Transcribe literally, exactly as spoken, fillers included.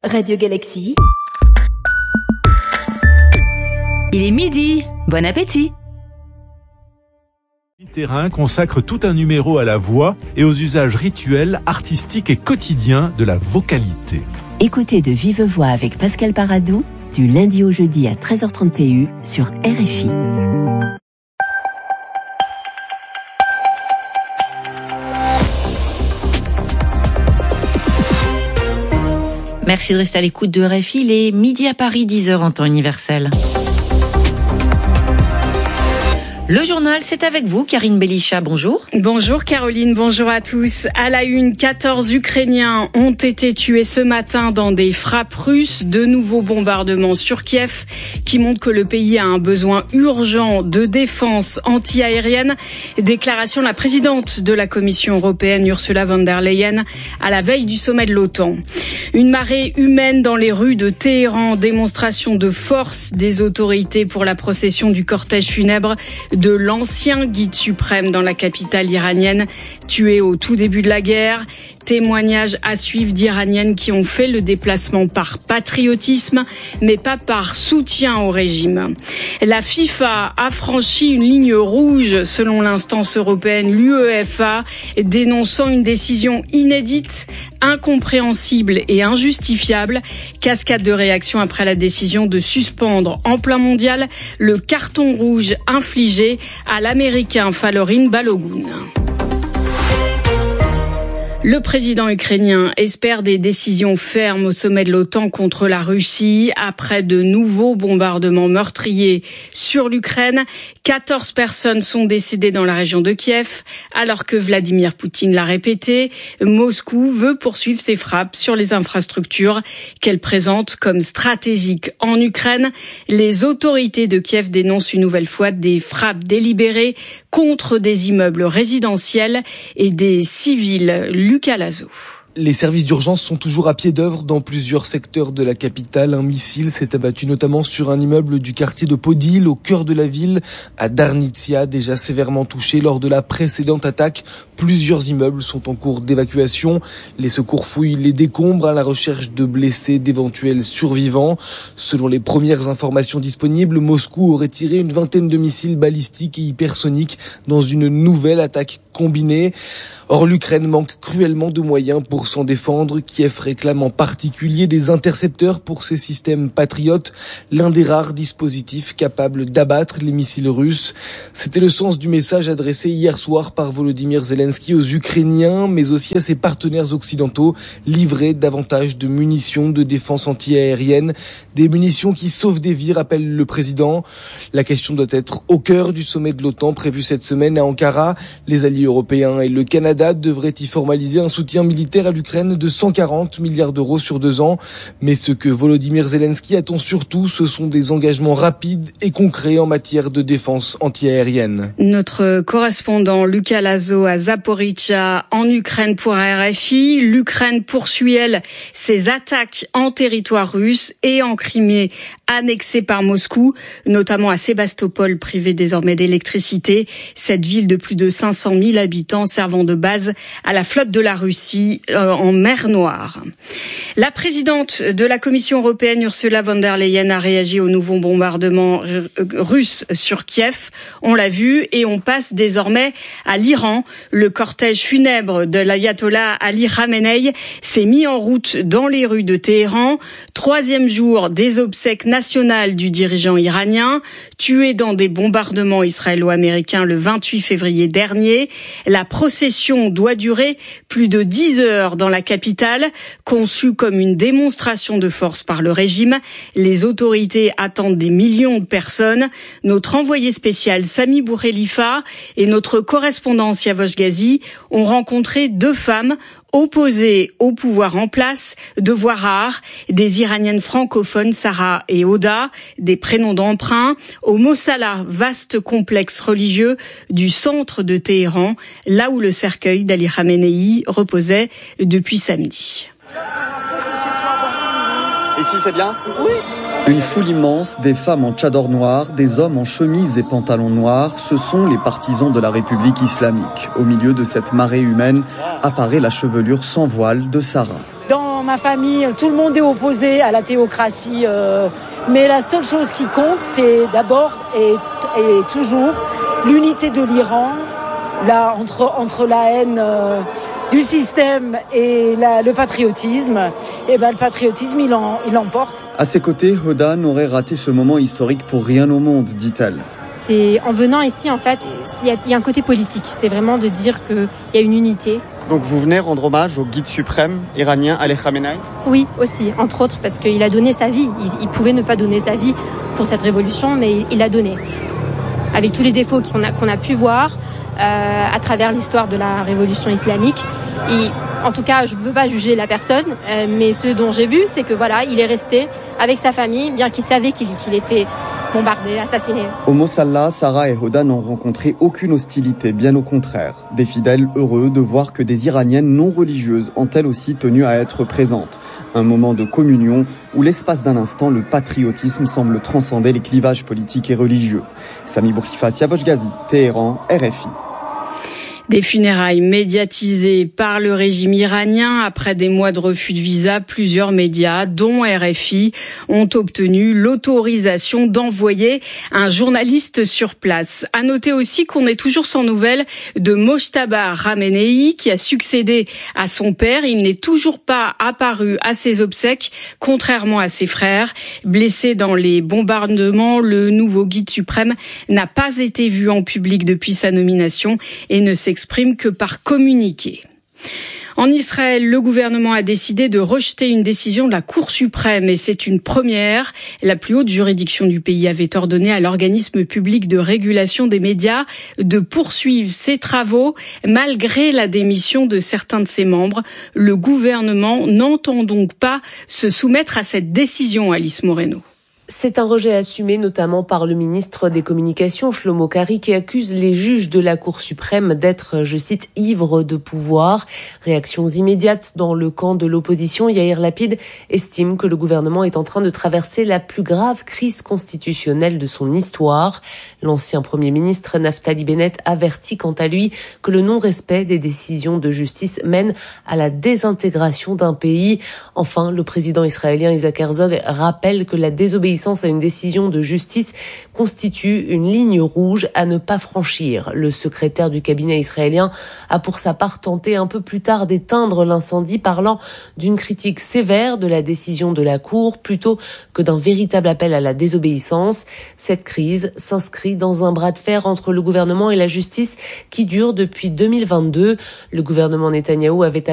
Radio Galaxy. Il est midi, bon appétit. Terrain consacre tout un numéro à la voix et aux usages rituels, artistiques et quotidiens de la vocalité. Écoutez de vive voix avec Pascal Paradou, du lundi au jeudi à treize heures trente sur R F I. Merci de rester à l'écoute de R F I, il est midi à Paris, dix heures en temps universel. Le journal, c'est avec vous, Karine Belisha, bonjour. Bonjour Caroline, bonjour à tous. À la une, quatorze Ukrainiens ont été tués ce matin dans des frappes russes. De nouveaux bombardements sur Kiev qui montrent que le pays a un besoin urgent de défense anti-aérienne. Déclaration de la présidente de la Commission européenne, Ursula von der Leyen, à la veille du sommet de l'OTAN. Une marée humaine dans les rues de Téhéran, démonstration de force des autorités pour la procession du cortège funèbre de l'ancien guide suprême dans la capitale iranienne, tué au tout début de la guerre. Témoignages à suivre d'Iraniennes qui ont fait le déplacement par patriotisme, mais pas par soutien au régime. La FIFA a franchi une ligne rouge, selon l'instance européenne, l'UEFA, dénonçant une décision inédite, incompréhensible et injustifiable. Cascade de réactions après la décision de suspendre en plein mondial le carton rouge infligé à l'Américain Falorin Balogun. Le président ukrainien espère des décisions fermes au sommet de l'OTAN contre la Russie après de nouveaux bombardements meurtriers sur l'Ukraine. quatorze personnes sont décédées dans la région de Kiev, alors que Vladimir Poutine l'a répété. Moscou veut poursuivre ses frappes sur les infrastructures qu'elle présente comme stratégiques en Ukraine. Les autorités de Kiev dénoncent une nouvelle fois des frappes délibérées contre des immeubles résidentiels et des civils. Lucas Lazo. Les services d'urgence sont toujours à pied d'œuvre dans plusieurs secteurs de la capitale. Un missile s'est abattu notamment sur un immeuble du quartier de Podil, au cœur de la ville, à Darnitsia, déjà sévèrement touché lors de la précédente attaque. Plusieurs immeubles sont en cours d'évacuation. Les secours fouillent les décombres à la recherche de blessés, d'éventuels survivants. Selon les premières informations disponibles, Moscou aurait tiré une vingtaine de missiles balistiques et hypersoniques dans une nouvelle attaque combinée. Or, l'Ukraine manque cruellement de moyens pour s'en défendre. Kiev réclame en particulier des intercepteurs pour ses systèmes patriotes, l'un des rares dispositifs capables d'abattre les missiles russes. C'était le sens du message adressé hier soir par Volodymyr Zelensky aux Ukrainiens, mais aussi à ses partenaires occidentaux, livrer davantage de munitions de défense anti-aérienne, des munitions qui sauvent des vies, rappelle le président. La question doit être au cœur du sommet de l'OTAN prévu cette semaine à Ankara. Les alliés européens et le Canada devrait y formaliser un soutien militaire à l'Ukraine de cent quarante milliards d'euros sur deux ans. Mais ce que Volodymyr Zelensky attend surtout, ce sont des engagements rapides et concrets en matière de défense anti-aérienne. Notre correspondant Lucas Lazo à Zaporizhzhia en Ukraine pour R F I. L'Ukraine poursuit, elle, ses attaques en territoire russe et en Crimée annexée par Moscou, notamment à Sébastopol, privée désormais d'électricité. Cette ville de plus de cinq cent mille habitants servant de base à la flotte de la Russie euh, en mer Noire. La présidente de la Commission européenne, Ursula von der Leyen, a réagi aux nouveaux bombardements r- russes sur Kiev. On l'a vu et on passe désormais à l'Iran. Le cortège funèbre de l'ayatollah Ali Khamenei s'est mis en route dans les rues de Téhéran. Troisième jour des obsèques nationales du dirigeant iranien, tué dans des bombardements israélo-américains le vingt-huit février dernier. La procession doit durer plus de dix heures dans la capitale, conçue comme une démonstration de force par le régime. Les autorités attendent des millions de personnes. Notre envoyé spécial Sami Boukhelifa et notre correspondant Siavosh Ghazi ont rencontré deux femmes opposées au pouvoir en place, deux voix rares, des Iraniennes francophones, Sarah et Oda, des prénoms d'emprunt, au Mossala, vaste complexe religieux du centre de Téhéran, là où le cercueil d'Ali Khamenei reposait depuis samedi. Ici, c'est bien ? Oui. Une foule immense, des femmes en tchador noir, des hommes en chemise et pantalons noirs, ce sont les partisans de la République islamique. Au milieu de cette marée humaine apparaît la chevelure sans voile de Sarah. Dans ma famille, tout le monde est opposé à la théocratie. Euh, mais la seule chose qui compte, c'est d'abord et, et toujours l'unité de l'Iran, là, entre, entre la haine euh, du système et la, le patriotisme. Et ben, le patriotisme, il, en, il l'emporte. À ses côtés, Hoda n'aurait raté ce moment historique pour rien au monde, dit-elle. C'est en venant ici, en fait, il y, y a un côté politique. C'est vraiment de dire qu'il y a une unité. Donc vous venez rendre hommage au guide suprême iranien Ali Khamenei ? Oui, aussi, entre autres, parce qu'il a donné sa vie. Il, il pouvait ne pas donner sa vie pour cette révolution, mais il, il l'a donné. Avec tous les défauts qu'on a, qu'on a pu voir euh, à travers l'histoire de la révolution islamique. Et, en tout cas, je ne peux pas juger la personne, euh, mais ce dont j'ai vu, c'est que voilà, il est resté avec sa famille, bien qu'il savait qu'il, qu'il était bombardé, assassiné. Au Mosalla, Sarah et Hoda n'ont rencontré aucune hostilité, bien au contraire. Des fidèles heureux de voir que des Iraniennes non religieuses ont elles aussi tenu à être présentes. Un moment de communion où l'espace d'un instant, le patriotisme semble transcender les clivages politiques et religieux. Sami Bourkifa, Siavosh Ghazi, Téhéran, R F I. Des funérailles médiatisées par le régime iranien. Après des mois de refus de visa, plusieurs médias, dont R F I, ont obtenu l'autorisation d'envoyer un journaliste sur place. À noter aussi qu'on est toujours sans nouvelles de Mojtaba Khamenei, qui a succédé à son père. Il n'est toujours pas apparu à ses obsèques, contrairement à ses frères. Blessé dans les bombardements, le nouveau guide suprême n'a pas été vu en public depuis sa nomination et ne s'est exprime que par communiqué. En Israël, le gouvernement a décidé de rejeter une décision de la Cour suprême et c'est une première. La plus haute juridiction du pays avait ordonné à l'organisme public de régulation des médias de poursuivre ses travaux malgré la démission de certains de ses membres. Le gouvernement n'entend donc pas se soumettre à cette décision, Alice Moreno. C'est un rejet assumé notamment par le ministre des Communications, Shlomo Kari, qui accuse les juges de la Cour suprême d'être, je cite, ivres de pouvoir. Réactions immédiates dans le camp de l'opposition. Yair Lapid estime que le gouvernement est en train de traverser la plus grave crise constitutionnelle de son histoire. L'ancien Premier ministre Naftali Bennett avertit quant à lui que le non-respect des décisions de justice mène à la désintégration d'un pays. Enfin, le président israélien Isaac Herzog rappelle que la désobéissance à une décision de justice constitue une ligne rouge à ne pas franchir. Le secrétaire du cabinet israélien a pour sa part tenté un peu plus tard d'éteindre l'incendie, parlant d'une critique sévère de la décision de la Cour plutôt que d'un véritable appel à la désobéissance. Cette crise s'inscrit dans un bras de fer entre le gouvernement et la justice qui dure depuis deux mille vingt-deux. Le gouvernement Netanyahou avait